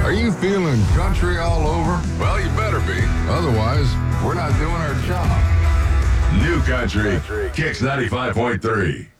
Are you feeling country all over? Well, you better be. Otherwise, we're not doing our job. New Country, Kicks 95.3.